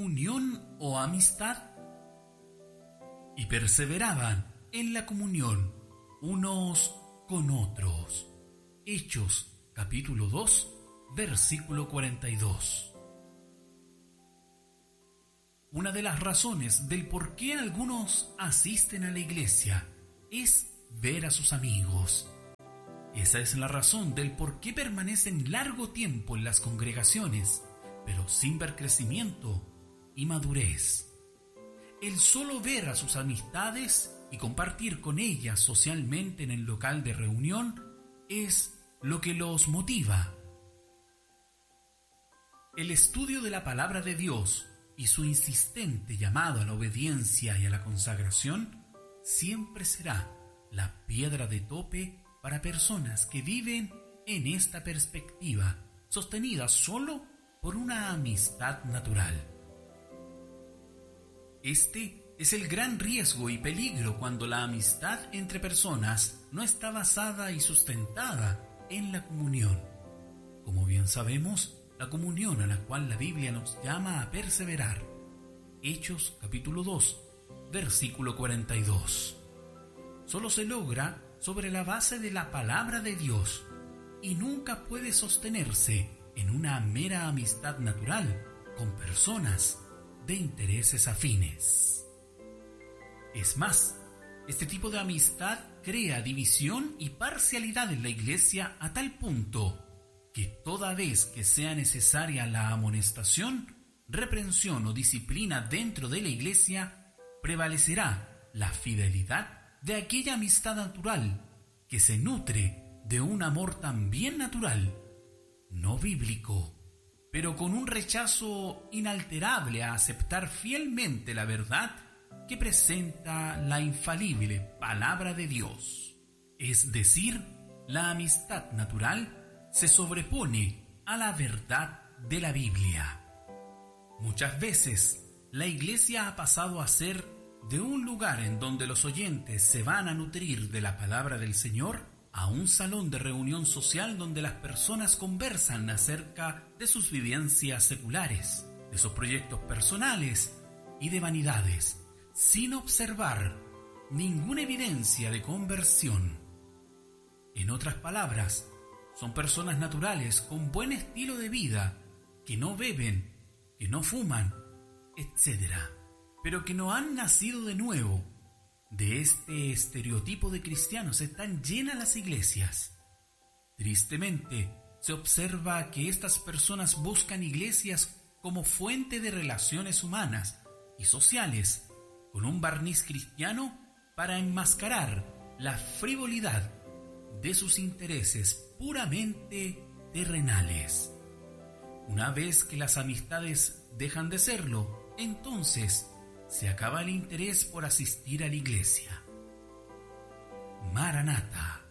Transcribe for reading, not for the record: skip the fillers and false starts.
comunión o amistad? Y perseveraban en la comunión unos con otros. Hechos capítulo 2, versículo 42. Una de las razones del por qué algunos asisten a la iglesia es ver a sus amigos. Esa es la razón del por qué permanecen largo tiempo en las congregaciones, pero sin ver crecimiento y madurez. El solo ver a sus amistades y compartir con ellas socialmente en el local de reunión es lo que los motiva. El estudio de la palabra de Dios y su insistente llamado a la obediencia y a la consagración siempre será la piedra de tope para personas que viven en esta perspectiva, sostenida solo por una amistad natural. Este es el gran riesgo y peligro cuando la amistad entre personas no está basada y sustentada en la comunión. Como bien sabemos, la comunión a la cual la Biblia nos llama a perseverar. Hechos capítulo 2, versículo 42. Solo se logra sobre la base de la palabra de Dios y nunca puede sostenerse en una mera amistad natural con personas de intereses afines. Es más, este tipo de amistad crea división y parcialidad en la iglesia a tal punto que toda vez que sea necesaria la amonestación, reprensión o disciplina dentro de la iglesia, prevalecerá la fidelidad de aquella amistad natural que se nutre de un amor también natural, no bíblico, pero con un rechazo inalterable a aceptar fielmente la verdad que presenta la infalible palabra de Dios. Es decir, la amistad natural se sobrepone a la verdad de la Biblia. Muchas veces, la iglesia ha pasado a ser de un lugar en donde los oyentes se van a nutrir de la palabra del Señor a un salón de reunión social donde las personas conversan acerca de sus vivencias seculares, de sus proyectos personales y de vanidades, sin observar ninguna evidencia de conversión. En otras palabras, son personas naturales con buen estilo de vida, que no beben, que no fuman, etc., pero que no han nacido de nuevo. De este estereotipo de cristianos están llenas las iglesias. Tristemente, se observa que estas personas buscan iglesias como fuente de relaciones humanas y sociales, con un barniz cristiano para enmascarar la frivolidad de sus intereses puramente terrenales. Una vez que las amistades dejan de serlo, entonces se acaba el interés por asistir a la iglesia. Maranata.